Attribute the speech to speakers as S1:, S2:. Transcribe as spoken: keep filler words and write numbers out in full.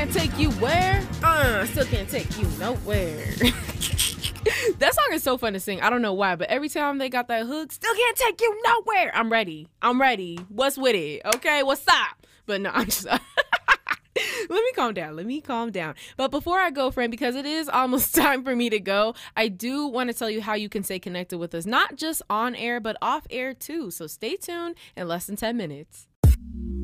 S1: can't take you where? Uh, still can't take you nowhere. That song is so fun to sing. I don't know why, but every time they got that hook, still can't take you nowhere. I'm ready. I'm ready. What's with it? Okay, what's up? But no, I'm just... Let me calm down. Let me calm down. But before I go, friend, because it is almost time for me to go, I do want to tell you how you can stay connected with us, not just on air, but off air too. So stay tuned in less than ten minutes.